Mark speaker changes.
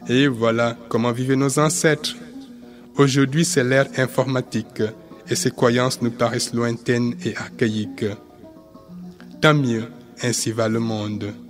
Speaker 1: Et voilà comment vivaient nos ancêtres. Aujourd'hui, c'est l'ère informatique et ces croyances nous paraissent lointaines et archaïques. Tant mieux, ainsi va le monde.